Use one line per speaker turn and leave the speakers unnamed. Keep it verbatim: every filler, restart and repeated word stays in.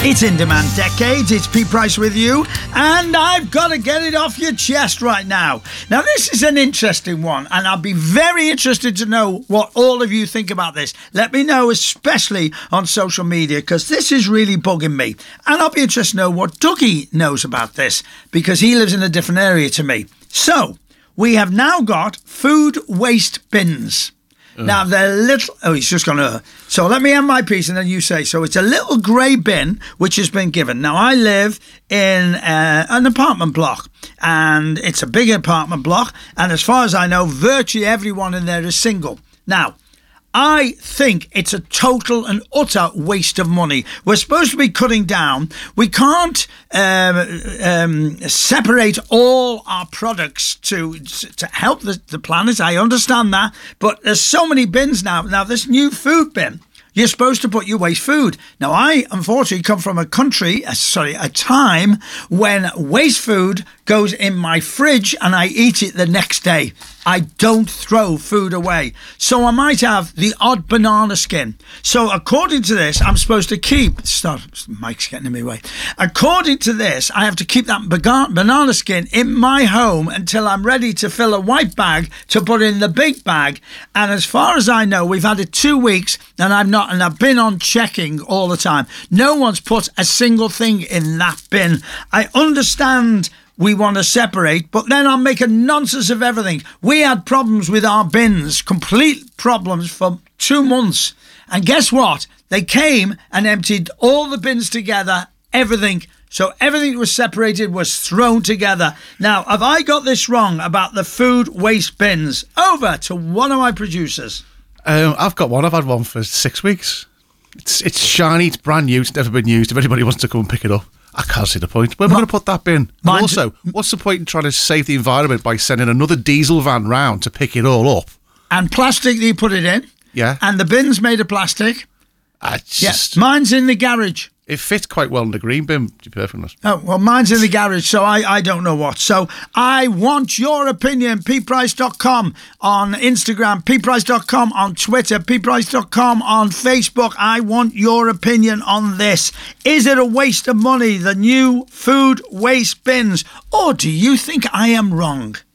It's In Demand Decades. It's Pete Price with you, and I've got to get it off your chest right now. Now, this is an interesting one, and I'll be very interested to know what all of you think about this. Let me know, especially on social media, because this is really bugging me. And I'll be interested to know what Dougie knows about this, because he lives in a different area to me. So, we have now got food waste bins. Now, they're little... Oh, he's just gone... Uh, so let me end my piece and then you say. So it's a little grey bin which has been given. Now, I live in uh, an apartment block, and it's a big apartment block, and as far as I know, virtually everyone in there is single. Now, I think it's a total and utter waste of money. We're supposed to be cutting down. We can't um, um, separate all our products to to help the, the planet. I understand that. But there's so many bins now. Now, this new food bin, you're supposed to put your waste food. Now, I, unfortunately, come from a country, uh, sorry, a time when waste food goes in my fridge and I eat it the next day. I don't throw food away. So I might have the odd banana skin. So according to this, I'm supposed to keep... Stop, Mike's getting in my way. According to this, I have to keep that banana skin in my home until I'm ready to fill a white bag to put in the big bag. And as far as I know, we've had it two weeks and I'm not, and I've been on checking all the time. No one's put a single thing in that bin. I understand we want to separate, but then I'm making nonsense of everything. We had problems with our bins, complete problems for two months. And guess what? They came and emptied all the bins together, everything. So everything that was separated was thrown together. Now, have I got this wrong about the food waste bins? Over to one of my producers.
Um, I've got one. I've had one for six weeks. It's it's shiny, it's brand new, it's never been used. If anybody wants to come and pick it up, I can't see the point. Where am I going to put that bin? And also, what's the point in trying to save the environment by sending another diesel van round to pick it all up?
And plastic that you put it in.
Yeah.
And the bin's made of plastic.
I just,
yeah. Mine's in the garage.
It fits quite well in the green bin, to be perfectly honest.
Oh, well, mine's in the garage, so I, I don't know what. So I want your opinion. pete price dot com on Instagram, pete price dot com on Twitter, pete price dot com on Facebook. I want your opinion on this. Is it a waste of money, the new food waste bins? Or do you think I am wrong?